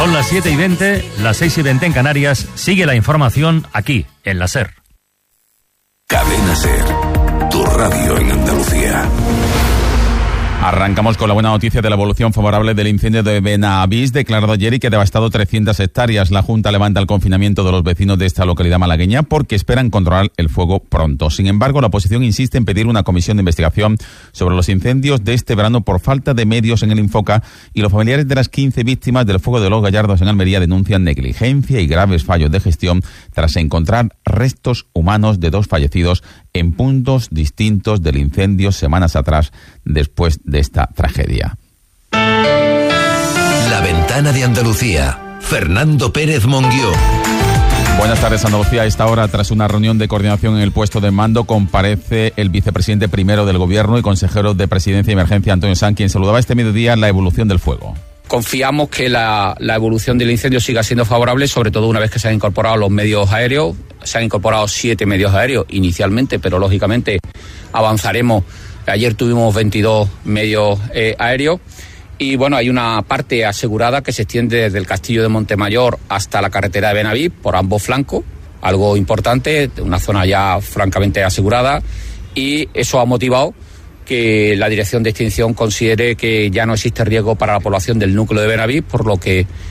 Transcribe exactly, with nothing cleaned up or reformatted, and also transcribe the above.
Son las siete y veinte, las seis y veinte en Canarias. Sigue la información aquí, en la SER. Cadena SER, tu radio en Andalucía. Arrancamos con la buena noticia de la evolución favorable del incendio de Benavís, declarado ayer y que ha devastado trescientas hectáreas. La Junta levanta el confinamiento de los vecinos de esta localidad malagueña porque esperan controlar el fuego pronto. Sin embargo, la oposición insiste en pedir una comisión de investigación sobre los incendios de este verano por falta de medios en el Infoca, y los familiares de las quince víctimas del fuego de los Gallardos en Almería denuncian negligencia y graves fallos de gestión tras encontrar restos humanos de dos fallecidos en puntos distintos del incendio semanas atrás después de esta tragedia. La ventana de Andalucía. Fernando Pérez Monguió. Buenas tardes, Andalucía. A esta hora, tras una reunión de coordinación en el puesto de mando, comparece el vicepresidente primero del Gobierno y consejero de Presidencia y Emergencia, Antonio Sanz, quien saludaba este mediodía la evolución del fuego. Confiamos que la, la evolución del incendio siga siendo favorable, sobre todo una vez que se han incorporado los medios aéreos. Se han incorporado siete medios aéreos inicialmente, pero lógicamente avanzaremos. Ayer tuvimos veintidós medios eh, aéreos y bueno, hay una parte asegurada que se extiende desde el Castillo de Montemayor hasta la carretera de Benavís por ambos flancos, algo importante, una zona ya francamente asegurada, y eso ha motivado que la Dirección de Extinción considere que ya no existe riesgo para la población del núcleo de Benavís, por lo que